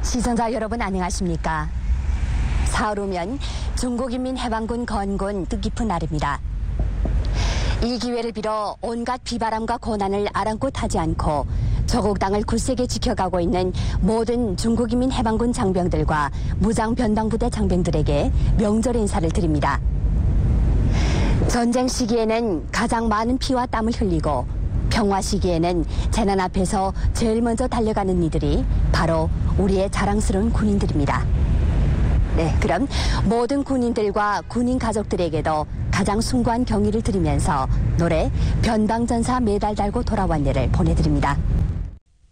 시청자 여러분 안녕하십니까? 사흘 후면 중국인민해방군 건군 뜻깊은 날입니다. 이 기회를 빌어 온갖 비바람과 고난을 아랑곳 하지 않고 조국 땅을 굳세게 지켜가고 있는 모든 중국인민해방군 장병들과 무장변방부대 장병들에게 명절 인사를 드립니다. 전쟁 시기에는 가장 많은 피와 땀을 흘리고 평화 시기에는 재난 앞에서 제일 먼저 달려가는 이들이 바로 우리의 자랑스러운 군인들입니다. 네, 그럼 모든 군인들과 군인 가족들에게도 가장 숭고한 경의를 드리면서 노래 변방전사 메달 달고 돌아왔네를 보내드립니다.